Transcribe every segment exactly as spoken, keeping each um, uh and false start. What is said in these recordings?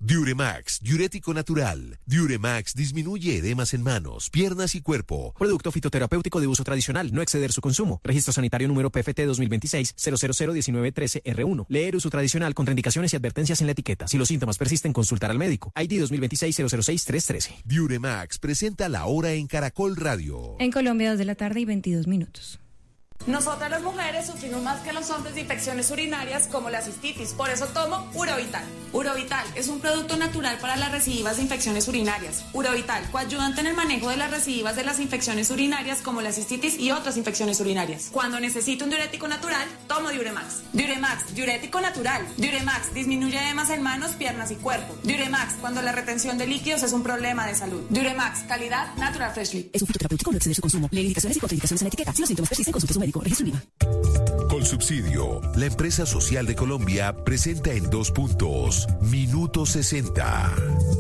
Diuremax, diurético natural. Diuremax disminuye edemas en manos, piernas y cuerpo. Producto fitoterapéutico de uso tradicional, no exceder su consumo. Registro sanitario número P F T dos mil veintiséis cero cero cero diecinueve trece R uno. Leer uso tradicional, contraindicaciones y advertencias en la etiqueta. Si los síntomas persisten, consultar al médico. I D dos mil veintiséis cero cero seis tres trece. Diuremax presenta La Hora en Caracol Radio. En Colombia, dos de la tarde y veintidós minutos. Nosotras las mujeres sufrimos más que los hombres de infecciones urinarias como la cistitis, por eso tomo Urovital. Urovital es un producto natural para las recidivas de infecciones urinarias. Urovital, coayudante en el manejo de las recidivas de las infecciones urinarias como la cistitis y otras infecciones urinarias. Cuando necesito un diurético natural, tomo Diuremax. Diuremax, diurético natural. Diuremax disminuye edemas en manos, piernas y cuerpo. Diuremax, cuando la retención de líquidos es un problema de salud. Diuremax, calidad Natural Freshly. Es un fitoterapéutico, no exceder su consumo. Lee indicaciones y contraindicaciones en la etiqueta. Si los síntomas persisten, consulte su médico. Registro IVA. Colsubsidio, la empresa social de Colombia, presenta en dos puntos, Minuto sesenta.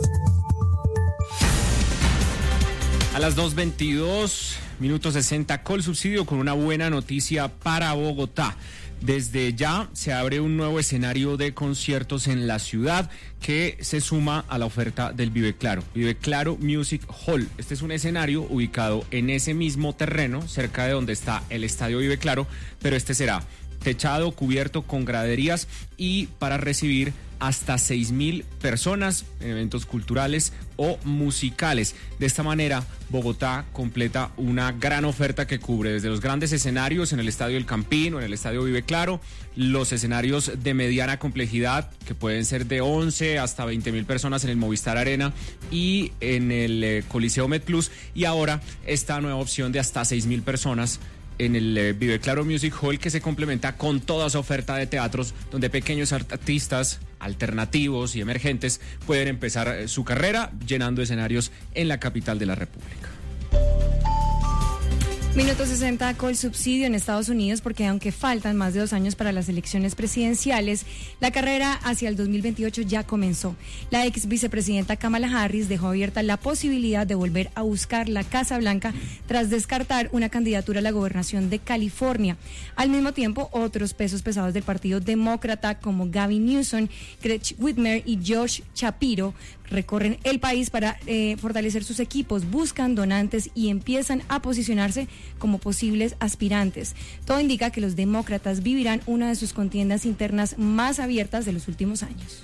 A las dos veintidós, Minuto sesenta, Colsubsidio con una buena noticia para Bogotá. Desde ya se abre un nuevo escenario de conciertos en la ciudad que se suma a la oferta del Vive Claro, Vive Claro Music Hall. Este es un escenario ubicado en ese mismo terreno, cerca de donde está el Estadio Vive Claro, pero este será techado, cubierto con graderías y para recibir hasta seis mil personas en eventos culturales o musicales. De esta manera, Bogotá completa una gran oferta que cubre desde los grandes escenarios en el Estadio El Campín o en el Estadio Vive Claro, los escenarios de mediana complejidad que pueden ser de once hasta veinte mil personas en el Movistar Arena y en el eh, Coliseo MedPlus, y ahora esta nueva opción de hasta seis mil personas en el eh, Vive Claro Music Hall, que se complementa con toda su oferta de teatros donde pequeños artistas alternativos y emergentes pueden empezar eh, su carrera llenando escenarios en la capital de la República. Minuto sesenta, Colsubsidio en Estados Unidos, porque aunque faltan más de dos años para las elecciones presidenciales, la carrera hacia el dos mil veintiocho ya comenzó. La ex vicepresidenta Kamala Harris dejó abierta la posibilidad de volver a buscar la Casa Blanca tras descartar una candidatura a la gobernación de California. Al mismo tiempo, otros pesos pesados del Partido Demócrata como Gavin Newsom, Gretchen Whitmer y Josh Shapiro recorren el país para eh, fortalecer sus equipos, buscan donantes y empiezan a posicionarse como posibles aspirantes. Todo indica que los demócratas vivirán una de sus contiendas internas más abiertas de los últimos años.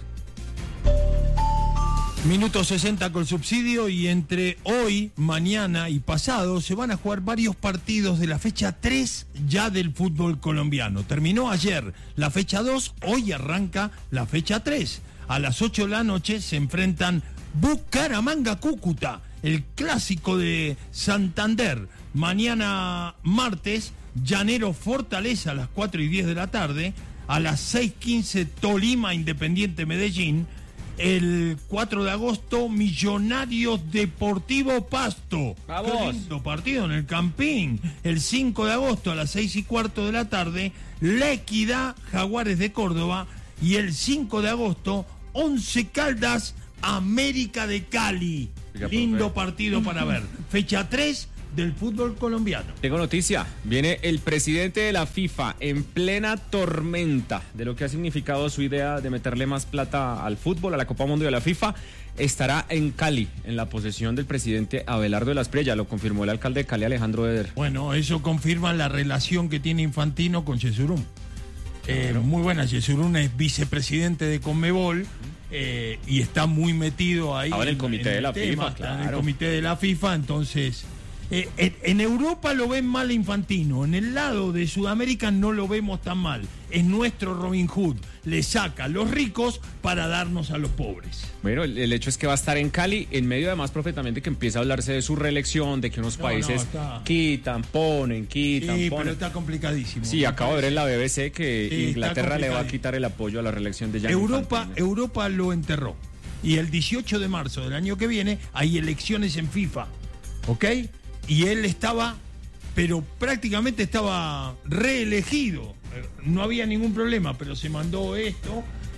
Minuto sesenta Colsubsidio, y entre hoy, mañana y pasado se van a jugar varios partidos de la fecha tres ya del fútbol colombiano. Terminó ayer la fecha dos, hoy arranca la fecha tres. A las ocho de la noche se enfrentan Bucaramanga-Cúcuta, el clásico de Santander. Mañana martes, Llanero-Fortaleza a las cuatro y diez de la tarde. A las seis quince, Tolima-Independiente-Medellín. El cuatro de agosto, Millonarios Deportivo Pasto. ¡Vamos! Qué lindo partido en el Campín. El cinco de agosto a las seis y cuarto de la tarde, La Equidad, Jaguares de Córdoba. Y el cinco de agosto, Once Caldas, América de Cali. Oiga, lindo profe. partido para ver. Fecha tres del fútbol colombiano. Tengo noticia, viene el presidente de la FIFA en plena tormenta de lo que ha significado su idea de meterle más plata al fútbol, a la Copa Mundial de la FIFA. Estará en Cali, en la posesión del presidente Abelardo de la Espriella, lo confirmó el alcalde de Cali, Alejandro Eder. Bueno, eso confirma la relación que tiene Infantino con Yesurún. Eh, muy buena, Yesurún es vicepresidente de Conmebol eh, y está muy metido ahí. Ahora en el comité en de la tema, FIFA, está claro. En el comité de la FIFA, entonces... Eh, en, en Europa lo ven mal Infantino, en el lado de Sudamérica no lo vemos tan mal. Es nuestro Robin Hood, le saca a los ricos para darnos a los pobres. Bueno, el, el hecho es que va a estar en Cali, en medio además, profe, también de que empieza a hablarse de su reelección, de que unos No, países no, está- quitan, ponen, quitan, Sí, ponen. pero está complicadísimo. Sí, acabo de ver en la B B C que Sí, está Inglaterra le va a complicado. quitar el apoyo a la reelección de Gianni Europa, Infantino. Europa lo enterró. Y el dieciocho de marzo del año que viene hay elecciones en FIFA, ¿ok? Y él estaba, pero prácticamente estaba reelegido. No había ningún problema, pero se mandó esto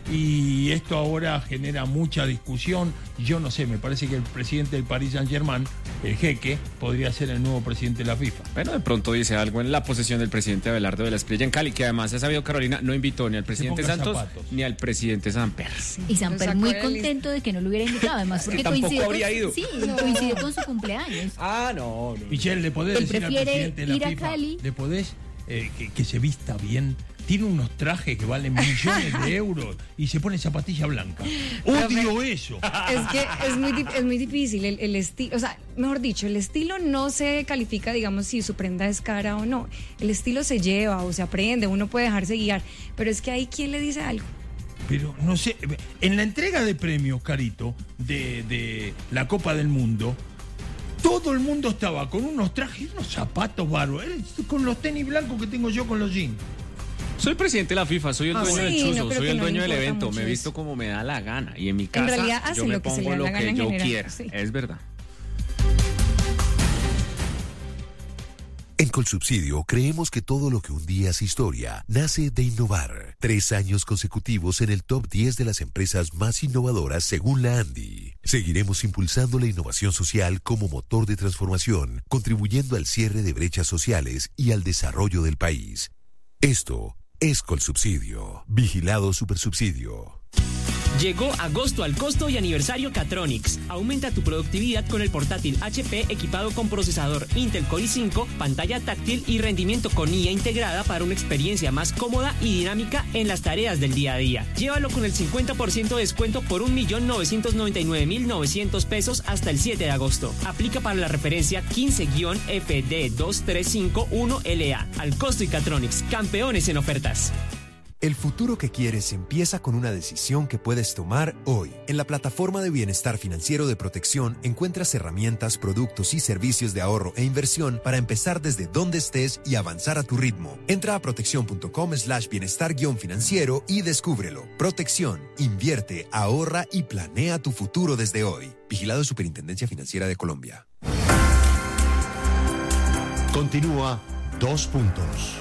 y esto ahora genera mucha discusión. Yo no sé, me parece que el presidente del Paris Saint-Germain, el jeque, podría ser el nuevo presidente de la FIFA. Bueno, de pronto dice algo en la posesión del presidente Abelardo de la Espriella en Cali, que además ha sabido, Carolina, no invitó ni al presidente Santos zapatos. ni al presidente Samper. Sí. Y Samper muy contento de que no lo hubiera invitado, además porque coincide con, ido. Sí, no. coincide con su cumpleaños. Ah, no. no Michelle, ¿le podés Él decir al presidente de la ir a FIFA? Cali. ¿Le podés eh, que, que se vista bien? Tiene unos trajes que valen millones de euros y se pone zapatilla blanca. Odio eso. Es que es muy, es muy difícil el, el estilo, o sea, mejor dicho, el estilo no se califica, digamos, si su prenda es cara o no. El estilo se lleva o se aprende, uno puede dejarse guiar, pero es que ahí ¿quién le dice algo? Pero no sé, en la entrega de premios, Carito, de, de la Copa del Mundo, todo el mundo estaba con unos trajes, unos zapatos bárbaros, con los tenis blancos que tengo yo con los jeans. Soy presidente de la FIFA, soy el ah, dueño sí, del chuzo, no, soy el no dueño del evento, me he eso. visto como me da la gana y en mi casa en realidad, yo me lo que pongo se le lo da la que gana yo general, quiera, sí. es verdad. En Colsubsidio creemos que todo lo que un día es historia nace de innovar. Tres años consecutivos en el top diez de las empresas más innovadoras según la Andy. Seguiremos impulsando la innovación social como motor de transformación, contribuyendo al cierre de brechas sociales y al desarrollo del país. Esto es Colsubsidio. Vigilado Supersubsidio. Llegó agosto al costo y aniversario Catronics. Aumenta tu productividad con el portátil H P equipado con procesador Intel Core i cinco, pantalla táctil y rendimiento con I A integrada para una experiencia más cómoda y dinámica en las tareas del día a día. Llévalo con el cincuenta por ciento de descuento por un millón novecientos noventa y nueve mil novecientos pesos hasta el siete de agosto. Aplica para la referencia quince F D dos tres cinco uno L A. Al costo y Catronics, campeones en ofertas. El futuro que quieres empieza con una decisión que puedes tomar hoy. En la plataforma de bienestar financiero de Protección encuentras herramientas, productos y servicios de ahorro e inversión para empezar desde donde estés y avanzar a tu ritmo. Entra a protección.com slash bienestar guión financiero y descúbrelo. Protección, invierte, ahorra y planea tu futuro desde hoy. Vigilado Superintendencia Financiera de Colombia. Continúa Dos Puntos.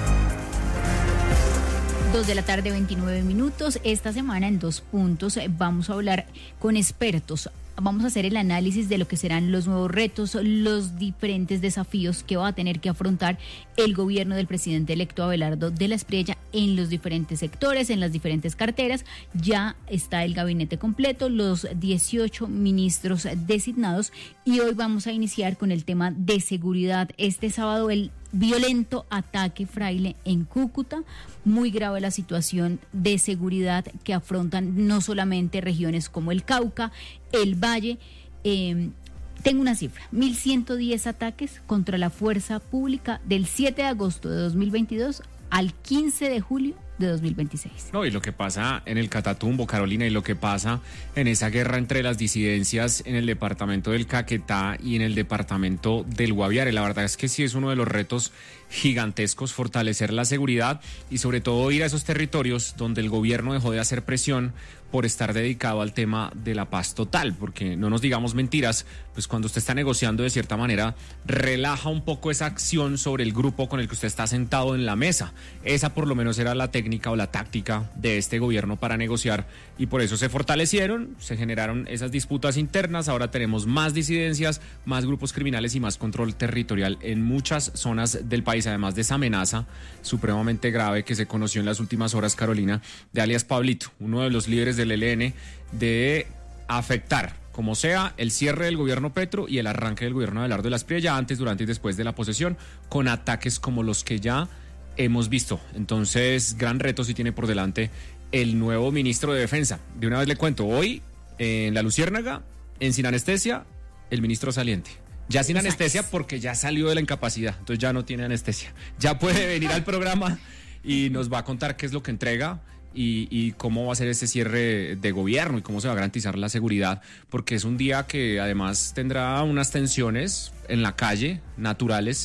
Dos de la tarde, veintinueve minutos. Esta semana en Dos Puntos vamos a hablar con expertos. Vamos a hacer el análisis de lo que serán los nuevos retos, los diferentes desafíos que va a tener que afrontar el gobierno del presidente electo Abelardo de la Espriella en los diferentes sectores, en las diferentes carteras. Ya está el gabinete completo, los dieciocho ministros designados, y hoy vamos a iniciar con el tema de seguridad. Este sábado el violento ataque fraile en Cúcuta, muy grave la situación de seguridad que afrontan no solamente regiones como el Cauca, el Valle. Eh, tengo una cifra, mil ciento diez ataques contra la fuerza pública del siete de agosto de dos mil veintidós al quince de julio de dos mil veintiséis. No, y lo que pasa en el Catatumbo, Carolina, y lo que pasa en esa guerra entre las disidencias en el departamento del Caquetá y en el departamento del Guaviare. La verdad es que sí es uno de los retos gigantescos, fortalecer la seguridad y sobre todo ir a esos territorios donde el gobierno dejó de hacer presión por estar dedicado al tema de la paz total, porque no nos digamos mentiras, pues cuando usted está negociando de cierta manera, relaja un poco esa acción sobre el grupo con el que usted está sentado en la mesa. Esa por lo menos era la técnica o la táctica de este gobierno para negociar, y por eso se fortalecieron, se generaron esas disputas internas. Ahora tenemos más disidencias, más grupos criminales y más control territorial en muchas zonas del país, además de esa amenaza supremamente grave que se conoció en las últimas horas, Carolina, de alias Pablito, uno de los líderes del E L N, de afectar como sea el cierre del gobierno Petro y el arranque del gobierno de Abelardo de la Espriella antes, durante y después de la posesión, con ataques como los que ya hemos visto. Entonces, gran reto si tiene por delante el nuevo ministro de Defensa. De una vez le cuento, hoy en La Luciérnaga, en Sin Anestesia, el ministro saliente. Ya sin anestesia porque ya salió de la incapacidad, entonces ya no tiene anestesia. Ya puede venir al programa y nos va a contar qué es lo que entrega y, y cómo va a ser ese cierre de gobierno y cómo se va a garantizar la seguridad, porque es un día que además tendrá unas tensiones en la calle naturales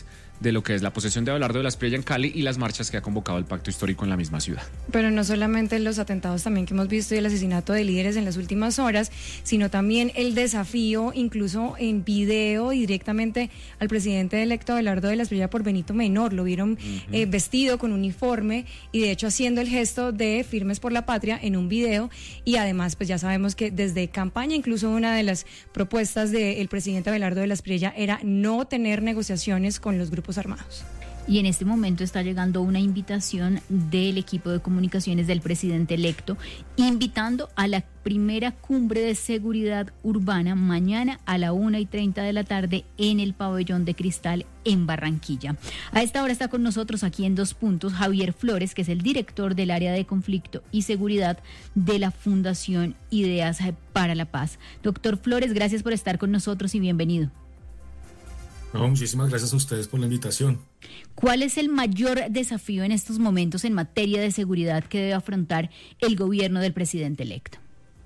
de lo que es la posesión de Abelardo de la Espriella en Cali y las marchas que ha convocado el Pacto Histórico en la misma ciudad. Pero no solamente los atentados también que hemos visto y el asesinato de líderes en las últimas horas, sino también el desafío, incluso en video y directamente al presidente electo Abelardo de la Espriella por Benito Menor. Lo vieron uh-huh. eh, vestido con uniforme y de hecho haciendo el gesto de Firmes por la Patria en un video, y además pues ya sabemos que desde campaña incluso una de las propuestas del presidente Abelardo de la Espriella era no tener negociaciones con los grupos armados. Y en este momento está llegando una invitación del equipo de comunicaciones del presidente electo, invitando a la primera cumbre de seguridad urbana mañana a la una y treinta de la tarde en el Pabellón de Cristal en Barranquilla. A esta hora está con nosotros aquí en Dos Puntos Javier Flores, que es el director del área de conflicto y seguridad de la Fundación Ideas para la Paz. Doctor Flores, gracias por estar con nosotros y bienvenido. No, muchísimas gracias a ustedes por la invitación. ¿Cuál es el mayor desafío en estos momentos en materia de seguridad que debe afrontar el gobierno del presidente electo?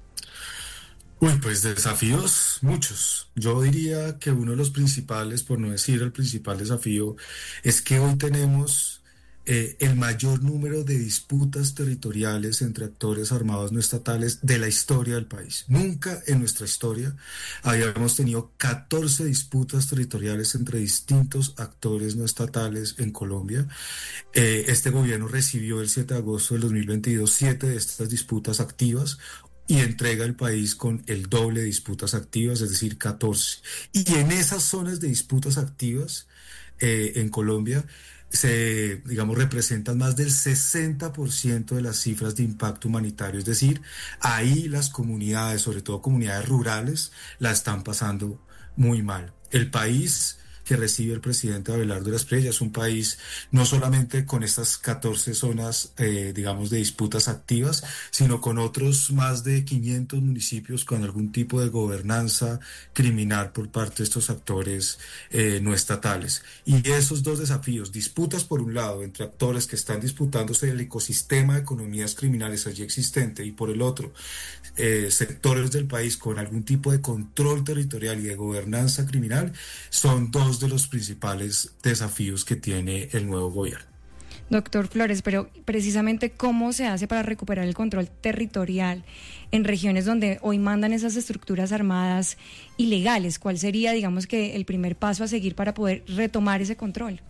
Uy, pues desafíos muchos. Yo diría que uno de los principales, por no decir el principal desafío, es que hoy tenemos eh, el mayor número de disputas territoriales entre actores armados no estatales de la historia del país. Nunca en nuestra historia habíamos tenido catorce disputas territoriales entre distintos actores no estatales en Colombia. Eh, este gobierno recibió el siete de agosto del dos mil veintidós siete de estas disputas activas y entrega el país con el doble de disputas activas, es decir, catorce. Y en esas zonas de disputas activas eh, en Colombia se, digamos, representan más del sesenta por ciento de las cifras de impacto humanitario, es decir, ahí las comunidades, sobre todo comunidades rurales, la están pasando muy mal. El país que recibe el presidente Abelardo de la Espriella es un país no solamente con estas catorce zonas, eh, digamos, de disputas activas, sino con otros más de quinientos municipios con algún tipo de gobernanza criminal por parte de estos actores eh, no estatales. Y esos dos desafíos, disputas por un lado entre actores que están disputándose el ecosistema de economías criminales allí existente, y por el otro, eh, sectores del país con algún tipo de control territorial y de gobernanza criminal, son dos de los principales desafíos que tiene el nuevo gobierno. Doctor Flores, pero precisamente ¿cómo se hace para recuperar el control territorial en regiones donde hoy mandan esas estructuras armadas ilegales? ¿Cuál sería, digamos, que el primer paso a seguir para poder retomar ese control?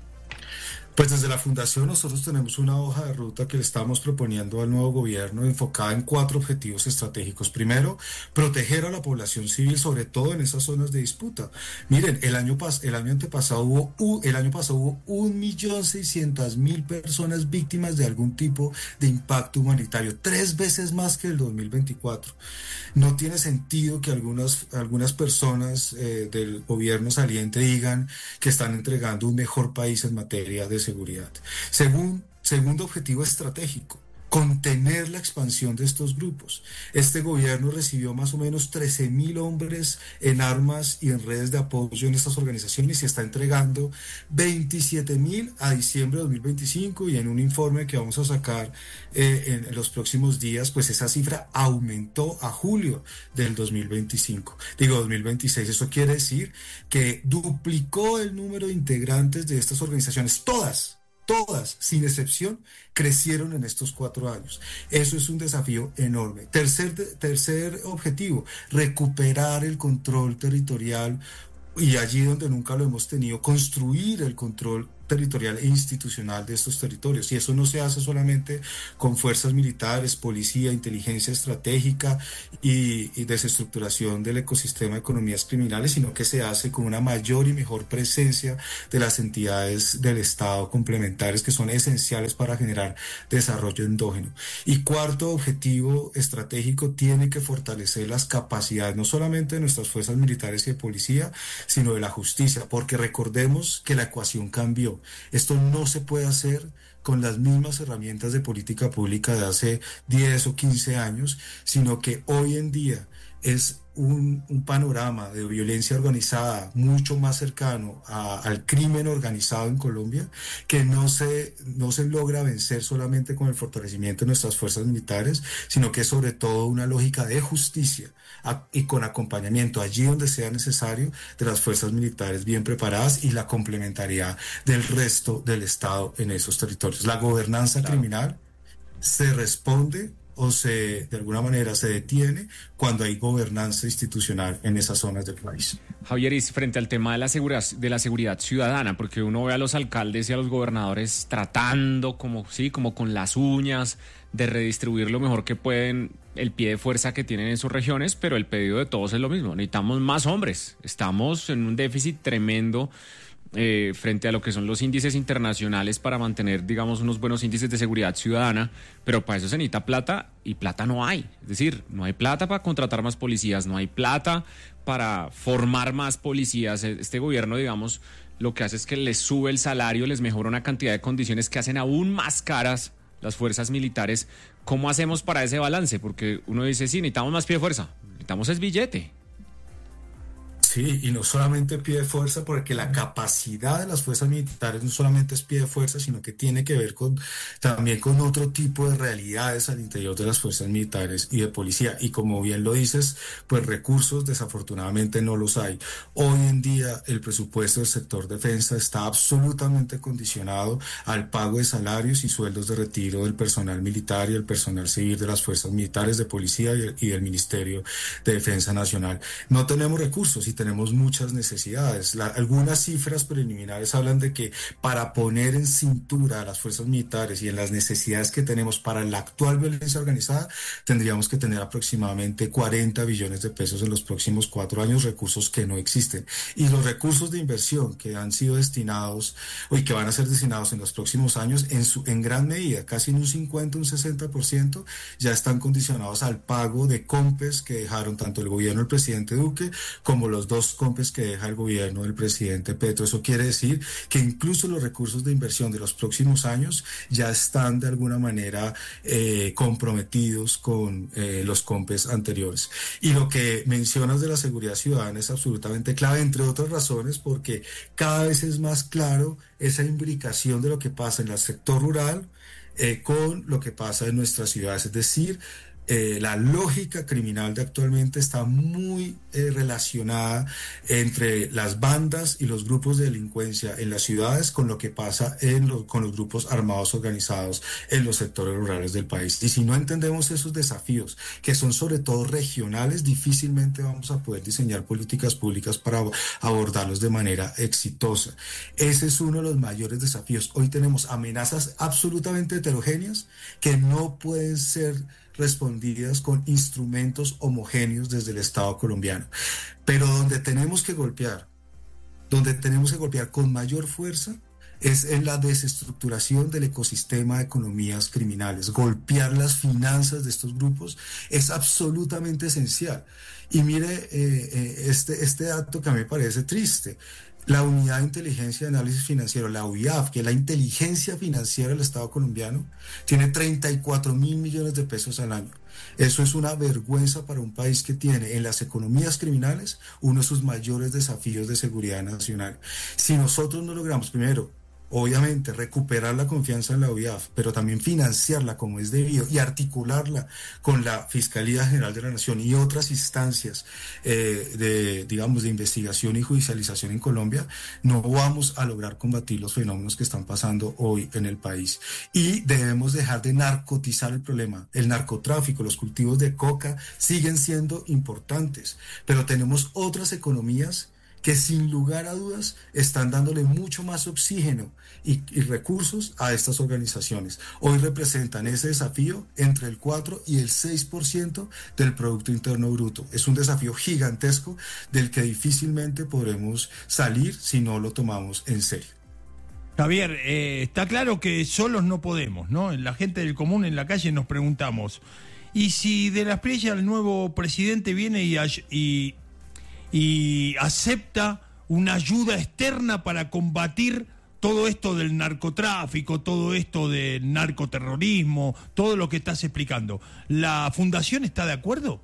Pues desde la Fundación nosotros tenemos una hoja de ruta que le estamos proponiendo al nuevo gobierno enfocada en cuatro objetivos estratégicos. Primero, proteger a la población civil, sobre todo en esas zonas de disputa. Miren, el año, pas- el año antepasado hubo, uh, el año pasado hubo un millón seiscientas mil personas víctimas de algún tipo de impacto humanitario, tres veces más que el dos mil veinticuatro. No tiene sentido que algunas, algunas personas eh, del gobierno saliente digan que están entregando un mejor país en materia de seguridad. Según, segundo objetivo estratégico, contener la expansión de estos grupos. Este gobierno recibió más o menos trece mil hombres en armas y en redes de apoyo en estas organizaciones y está entregando veintisiete mil a diciembre de dos mil veinticinco, y en un informe que vamos a sacar eh, en los próximos días, pues esa cifra aumentó a julio del dos mil veinticinco. Digo, dos mil veintiséis. Eso quiere decir que duplicó el número de integrantes de estas organizaciones, todas. Todas, sin excepción, crecieron en estos cuatro años. Eso es un desafío enorme. Tercer, tercer objetivo, recuperar el control territorial, y allí donde nunca lo hemos tenido, construir el control territorial e institucional de estos territorios. Y eso no se hace solamente con fuerzas militares, policía, inteligencia estratégica y, y desestructuración del ecosistema de economías criminales, sino que se hace con una mayor y mejor presencia de las entidades del Estado complementarias que son esenciales para generar desarrollo endógeno. Y cuarto objetivo estratégico, tiene que fortalecer las capacidades no solamente de nuestras fuerzas militares y de policía, sino de la justicia, porque recordemos que la ecuación cambió. Esto no se puede hacer con las mismas herramientas de política pública de hace diez o quince años, sino que hoy en día es un, un panorama de violencia organizada mucho más cercano a, al crimen organizado en Colombia, que no se, no se logra vencer solamente con el fortalecimiento de nuestras fuerzas militares, sino que es sobre todo una lógica de justicia a, y con acompañamiento allí donde sea necesario de las fuerzas militares bien preparadas y la complementariedad del resto del Estado en esos territorios. La gobernanza claro. criminal se responde o se, de alguna manera, se detiene cuando hay gobernanza institucional en esas zonas del país. Javier, y frente al tema de la seguridad, de la seguridad ciudadana, porque uno ve a los alcaldes y a los gobernadores tratando como, sí, como con las uñas de redistribuir lo mejor que pueden el pie de fuerza que tienen en sus regiones, pero el pedido de todos es lo mismo, necesitamos más hombres, estamos en un déficit tremendo Eh, frente a lo que son los índices internacionales para mantener, digamos, unos buenos índices de seguridad ciudadana, pero para eso se necesita plata y plata no hay. Es decir, no hay plata para contratar más policías, no hay plata para formar más policías. Este gobierno, digamos, lo que hace es que les sube el salario, les mejora una cantidad de condiciones que hacen aún más caras las fuerzas militares. ¿Cómo hacemos para ese balance? Porque uno dice, sí, necesitamos más pie de fuerza, necesitamos es billete. Sí, y no solamente pie de fuerza, porque la capacidad de las fuerzas militares no solamente es pie de fuerza, sino que tiene que ver con también con otro tipo de realidades al interior de las fuerzas militares y de policía. Y como bien lo dices, pues recursos desafortunadamente no los hay. Hoy en día el presupuesto del sector defensa está absolutamente condicionado al pago de salarios y sueldos de retiro del personal militar y el personal civil de las fuerzas militares, de policía y del Ministerio de Defensa Nacional. No tenemos recursos y tenemos muchas necesidades. La, algunas cifras preliminares hablan de que para poner en cintura a las fuerzas militares y en las necesidades que tenemos para la actual violencia organizada, tendríamos que tener aproximadamente cuarenta billones de pesos en los próximos cuatro años, recursos que no existen. Y los recursos de inversión que han sido destinados y que van a ser destinados en los próximos años, en, su, en gran medida, casi en un cincuenta, un sesenta por ciento, ya están condicionados al pago de COMPES que dejaron tanto el gobierno del presidente Duque como los dos COMPES que deja el gobierno del presidente Petro. Eso quiere decir que incluso los recursos de inversión de los próximos años ya están de alguna manera eh, comprometidos con eh, los COMPES anteriores. Y lo que mencionas de la seguridad ciudadana es absolutamente clave, entre otras razones, porque cada vez es más claro esa imbricación de lo que pasa en el sector rural eh, con lo que pasa en nuestras ciudades. Es decir, Eh, la lógica criminal de actualmente está muy eh, relacionada entre las bandas y los grupos de delincuencia en las ciudades con lo que pasa en lo, con los grupos armados organizados en los sectores rurales del país. Y si no entendemos esos desafíos, que son sobre todo regionales, difícilmente vamos a poder diseñar políticas públicas para abordarlos de manera exitosa. Ese es uno de los mayores desafíos. Hoy tenemos amenazas absolutamente heterogéneas que no pueden ser respondidas con instrumentos homogéneos desde el Estado colombiano. Pero donde tenemos que golpear, donde tenemos que golpear con mayor fuerza, es en la desestructuración del ecosistema de economías criminales. Golpear las finanzas de estos grupos es absolutamente esencial. Y mire eh, eh, este, este dato que a mí me parece triste. La Unidad de Inteligencia y Análisis Financiero, la U I A F, que es la inteligencia financiera del Estado colombiano, tiene treinta y cuatro mil millones de pesos al año. Eso es una vergüenza para un país que tiene en las economías criminales uno de sus mayores desafíos de seguridad nacional. Si nosotros no logramos, primero, obviamente, recuperar la confianza en la U I A F, pero también financiarla como es debido y articularla con la Fiscalía General de la Nación y otras instancias eh, de, digamos, de investigación y judicialización en Colombia, no vamos a lograr combatir los fenómenos que están pasando hoy en el país. Y debemos dejar de narcotizar el problema. El narcotráfico, los cultivos de coca siguen siendo importantes, pero tenemos otras economías que sin lugar a dudas están dándole mucho más oxígeno y, y recursos a estas organizaciones. Hoy representan ese desafío entre el cuatro y el seis por ciento del Producto Interno Bruto. Es un desafío gigantesco del que difícilmente podremos salir si no lo tomamos en serio. Javier, eh, está claro que solos no podemos, ¿no? La gente del común en la calle nos preguntamos, ¿y si de la Espriella el nuevo presidente viene y... y y acepta una ayuda externa para combatir todo esto del narcotráfico, todo esto del narcoterrorismo, todo lo que estás explicando, ¿la Fundación está de acuerdo?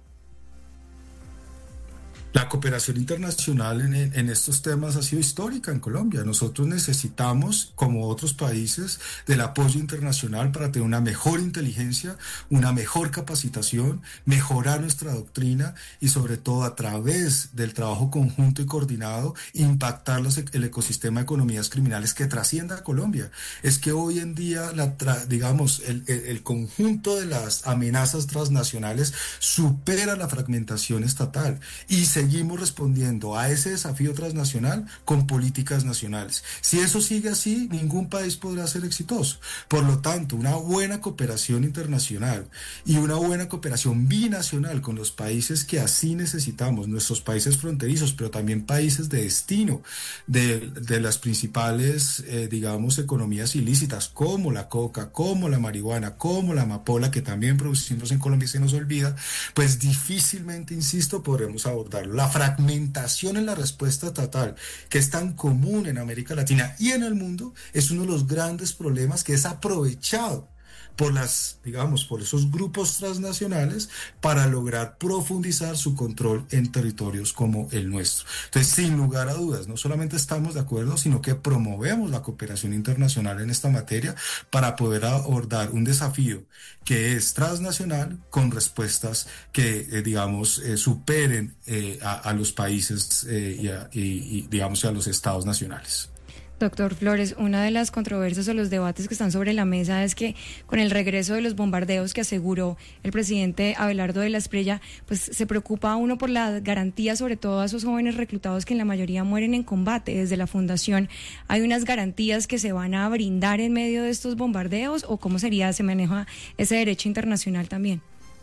La cooperación internacional en, en estos temas ha sido histórica en Colombia. Nosotros necesitamos, como otros países, del apoyo internacional para tener una mejor inteligencia, una mejor capacitación, mejorar nuestra doctrina y sobre todo a través del trabajo conjunto y coordinado, impactar los, el ecosistema de economías criminales que trascienda a Colombia. Es que hoy en día, la tra, digamos, el, el, el conjunto de las amenazas transnacionales supera la fragmentación estatal y se seguimos respondiendo a ese desafío transnacional con políticas nacionales. Si eso sigue así, ningún país podrá ser exitoso. Por lo tanto, una buena cooperación internacional y una buena cooperación binacional con los países que así necesitamos, nuestros países fronterizos, pero también países de destino de, de las principales, eh, digamos, economías ilícitas, como la coca, como la marihuana, como la amapola, que también producimos en Colombia y se nos olvida, pues difícilmente, insisto, podremos abordarlo. La fragmentación en la respuesta estatal, que es tan común en América Latina y en el mundo, es uno de los grandes problemas que es aprovechado por las, digamos, por esos grupos transnacionales para lograr profundizar su control en territorios como el nuestro. Entonces, sin lugar a dudas, no solamente estamos de acuerdo, sino que promovemos la cooperación internacional en esta materia para poder abordar un desafío que es transnacional con respuestas que, eh, digamos, eh, superen eh, a, a los países eh, y, a, y, y, digamos, a los estados nacionales. Doctor Flores, una de las controversias o los debates que están sobre la mesa es que con el regreso de los bombardeos que aseguró el presidente Abelardo de la Espriella, pues se preocupa uno por la garantía, sobre todo a esos jóvenes reclutados que en la mayoría mueren en combate. Desde la Fundación, ¿hay unas garantías que se van a brindar en medio de estos bombardeos o cómo sería, se maneja ese derecho internacional también?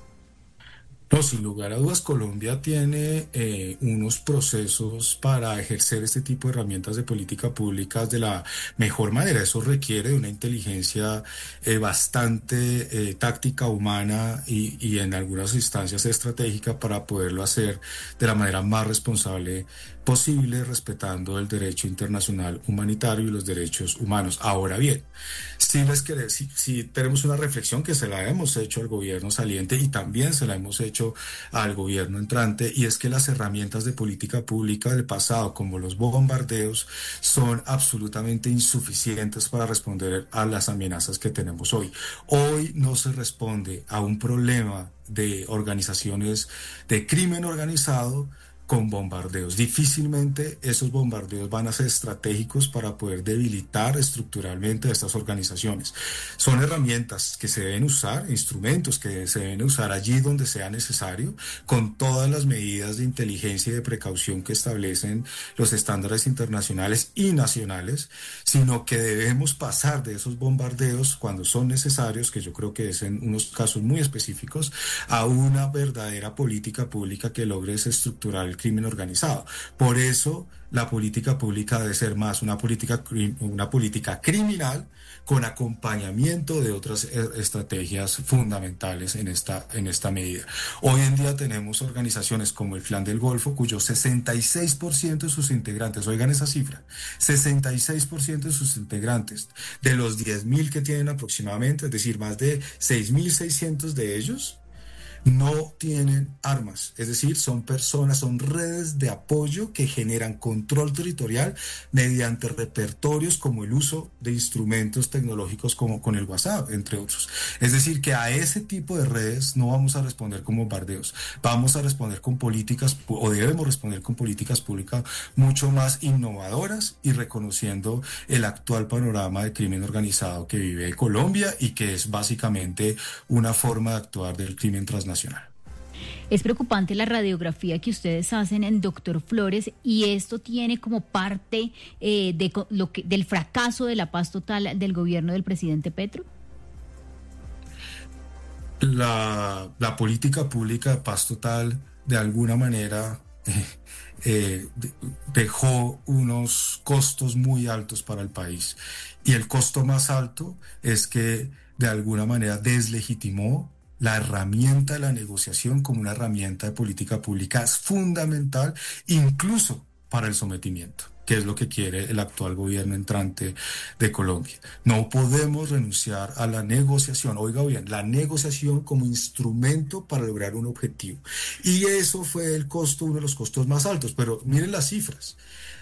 No, sin lugar a dudas, Colombia tiene eh, unos procesos para ejercer este tipo de herramientas de política pública de la mejor manera. Eso requiere de una inteligencia eh, bastante eh, táctica, humana y, y en algunas instancias estratégica para poderlo hacer de la manera más responsable posible, respetando el derecho internacional humanitario y los derechos humanos. Ahora bien, si les queremos, si, si tenemos una reflexión que se la hemos hecho al gobierno saliente y también se la hemos hecho al gobierno entrante, y es que las herramientas de política pública del pasado, como los bombardeos, son absolutamente insuficientes para responder a las amenazas que tenemos hoy. Hoy no se responde a un problema de organizaciones de crimen organizado con bombardeos. Difícilmente esos bombardeos van a ser estratégicos para poder debilitar estructuralmente a estas organizaciones. Son herramientas que se deben usar, instrumentos que se deben usar allí donde sea necesario, con todas las medidas de inteligencia y de precaución que establecen los estándares internacionales y nacionales, sino que debemos pasar de esos bombardeos cuando son necesarios, que yo creo que es en unos casos muy específicos, a una verdadera política pública que logre estructurar el crimen organizado. Por eso la política pública debe ser más una política, una política criminal con acompañamiento de otras estrategias fundamentales en esta, en esta medida. Hoy en día tenemos organizaciones como el Clan del Golfo, cuyo sesenta y seis por ciento de sus integrantes, oigan esa cifra, sesenta y seis por ciento de sus integrantes, de los diez mil que tienen aproximadamente, es decir, más de seis mil seiscientos de ellos, no tienen armas, es decir, son personas, son redes de apoyo que generan control territorial mediante repertorios como el uso de instrumentos tecnológicos como con el WhatsApp, entre otros. Es decir, que a ese tipo de redes no vamos a responder con bombardeos, vamos a responder con políticas, o debemos responder con políticas públicas mucho más innovadoras y reconociendo el actual panorama de crimen organizado que vive Colombia y que es básicamente una forma de actuar del crimen transnacional. Es preocupante la radiografía que ustedes hacen en Doctor Flores, y esto tiene como parte eh, de lo que, del fracaso de la paz total del gobierno del presidente Petro. La, la política pública de paz total de alguna manera eh, eh, dejó unos costos muy altos para el país, y el costo más alto es que de alguna manera deslegitimó la herramienta de la negociación como una herramienta de política pública es fundamental, incluso para el sometimiento, que es lo que quiere el actual gobierno entrante de Colombia. No podemos renunciar a la negociación, oiga bien, la negociación como instrumento para lograr un objetivo. Y eso fue el costo, uno de los costos más altos, pero miren las cifras.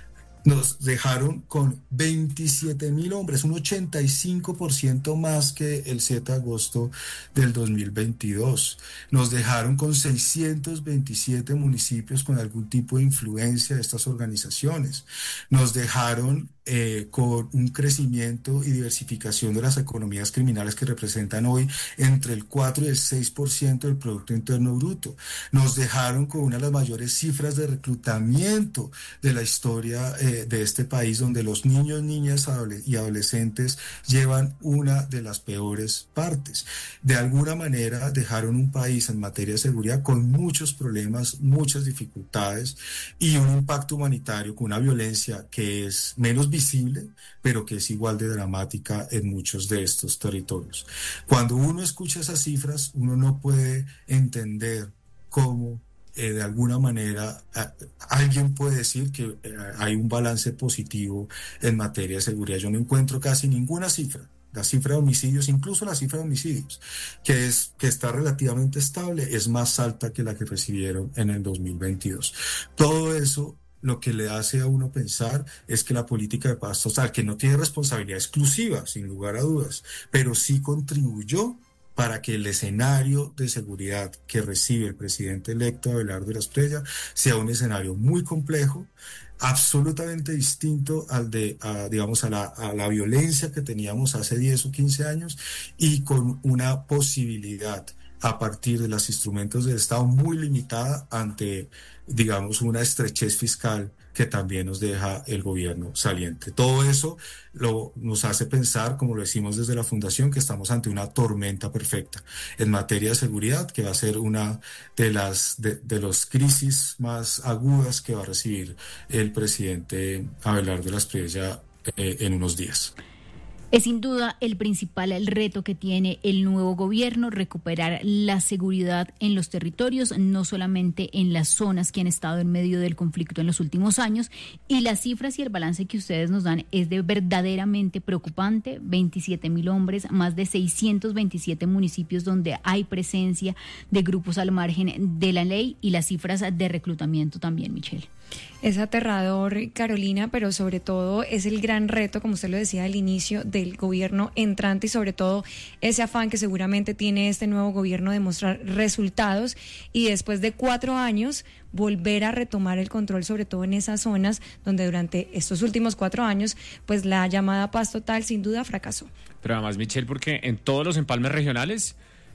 Nos dejaron con veintisiete mil hombres, un ochenta y cinco por ciento más que el siete de agosto del dos mil veintidós. Nos dejaron con seiscientos veintisiete municipios con algún tipo de influencia de estas organizaciones. Nos dejaron eh, con un crecimiento y diversificación de las economías criminales que representan hoy entre el cuatro y el seis por ciento del Producto Interno Bruto. Nos dejaron con una de las mayores cifras de reclutamiento de la historia eh, de este país, donde los niños, niñas y adolescentes llevan una de las peores partes. De alguna manera dejaron un país en materia de seguridad con muchos problemas, muchas dificultades y un impacto humanitario con una violencia que es menos visible, pero que es igual de dramática en muchos de estos territorios. Cuando uno escucha esas cifras, uno no puede entender cómo Eh, de alguna manera a, alguien puede decir que eh, hay un balance positivo en materia de seguridad. Yo no encuentro casi ninguna cifra. La cifra de homicidios, incluso la cifra de homicidios, que es que está relativamente estable, es más alta que la que recibieron en el dos mil veintidós. Todo eso lo que le hace a uno pensar es que la política de paz total, que no tiene responsabilidad exclusiva, sin lugar a dudas, pero sí contribuyó para que el escenario de seguridad que recibe el presidente electo Abelardo de la Espriella sea un escenario muy complejo, absolutamente distinto al de, a, digamos, a la, a la violencia que teníamos hace diez o quince años y con una posibilidad a partir de los instrumentos del Estado muy limitada ante, digamos, una estrechez fiscal que también nos deja el gobierno saliente. Todo eso lo, nos hace pensar, como lo decimos desde la Fundación, que estamos ante una tormenta perfecta en materia de seguridad, que va a ser una de las de, de los crisis más agudas que va a recibir el presidente Abelardo de la Espriella eh, en unos días. Es sin duda el principal el reto que tiene el nuevo gobierno, recuperar la seguridad en los territorios, no solamente en las zonas que han estado en medio del conflicto en los últimos años. Y las cifras y el balance que ustedes nos dan es de verdaderamente preocupante. veintisiete mil hombres, más de seiscientos veintisiete municipios donde hay presencia de grupos al margen de la ley y las cifras de reclutamiento también, Michelle. Es aterrador, Carolina, pero sobre todo es el gran reto, como usted lo decía al inicio, del gobierno entrante y sobre todo ese afán que seguramente tiene este nuevo gobierno de mostrar resultados y después de cuatro años volver a retomar el control, sobre todo en esas zonas donde durante estos últimos cuatro años, pues la llamada paz total sin duda fracasó. Pero además, Michelle, porque en todos los empalmes regionales,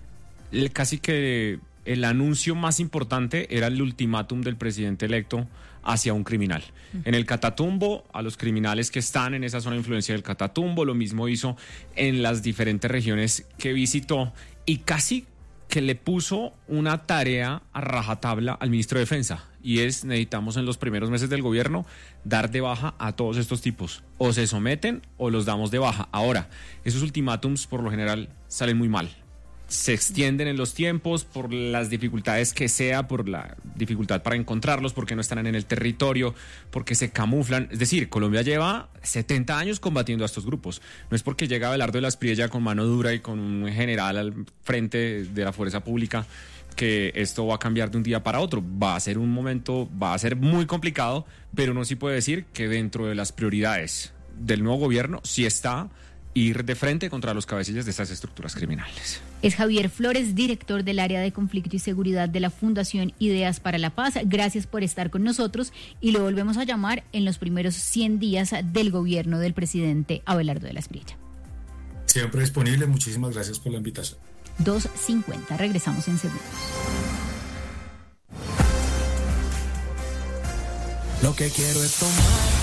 el, casi que el anuncio más importante era el ultimátum del presidente electo hacia un criminal. Uh-huh. En el Catatumbo, a los criminales que están en esa zona de influencia del Catatumbo, lo mismo hizo en las diferentes regiones que visitó y casi que le puso una tarea a rajatabla al ministro de Defensa, y es: necesitamos en los primeros meses del gobierno dar de baja a todos estos tipos, o se someten o los damos de baja. Ahora, esos ultimátums por lo general salen muy mal, se extienden en los tiempos por las dificultades que sea, por la dificultad para encontrarlos, porque no están en el territorio, porque se camuflan. Es decir, Colombia lleva setenta años combatiendo a estos grupos. No es porque llega Abelardo de la Espriella con mano dura y con un general al frente de la fuerza pública que esto va a cambiar de un día para otro. Va a ser un momento, va a ser muy complicado, pero uno sí puede decir que dentro de las prioridades del nuevo gobierno sí está ir de frente contra los cabecillas de estas estructuras criminales. Es Javier Flores, director del área de conflicto y seguridad de la Fundación Ideas para la Paz. Gracias por estar con nosotros y lo volvemos a llamar en los primeros cien días del gobierno del presidente Abelardo de la Espriella. Siempre disponible, muchísimas gracias por la invitación. dos cincuenta, regresamos en segundos. Lo que quiero es tomar